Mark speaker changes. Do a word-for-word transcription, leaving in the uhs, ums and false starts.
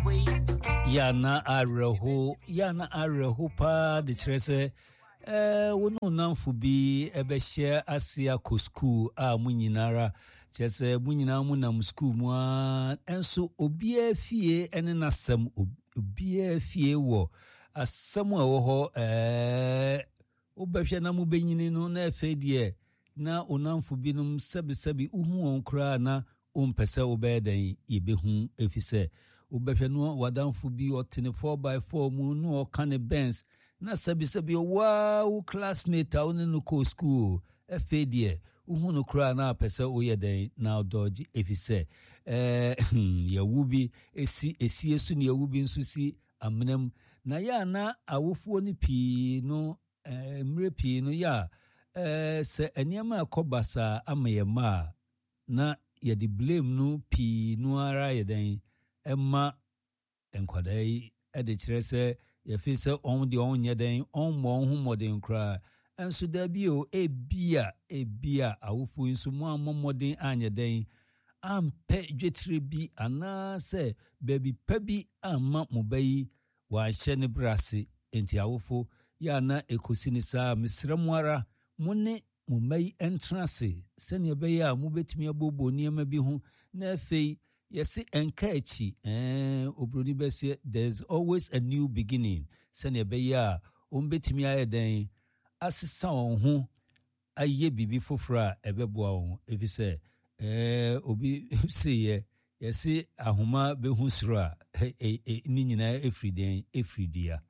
Speaker 1: Yana areho, yana areho pa de kyerese eh wono namfo bi ebe share asia ko school a munyinara kyerese munyina mu nam school mu a enso obi afie ene nasem obi afie wo asem a wo ho eh obehwe na mu benyini no na afa die na onamfo bi num sebi sebi uhu onkra na ompese obeden yebehu efise ubehwe no wadanfo bi otene four by four mu no okane Benz na sabi sabi wow classmate a woni no ko school efedie uhu no kra na pese oyeden na dodge efise eh yawubi esi esi esu ne yawubi nso si amnem na ya na awofo ni pii no eh mre pii no ya eh se eniema akobasa amayema na ya di blame no pi no ara yeden emma enkwadai e de kyerese ya fi se on de on yeden on mo hu modern kra enso da bi o e bia e bia awufu nso mo amomodin anyeden ampe dwetire bi ana se baby pabi amma mobai wa hye ne brase enti awufu ya na ekosini sa misremwara mone mumai entrance sene beya mu betimi abobo niema bi hu na afei yesi enkachi eh obroni bese there's always a new beginning sene beya o betimi ayeden asesa won hu aye bibi fofora ebeboa won efise eh obi seye yesi ahoma behu sura ni nyina efriden efridia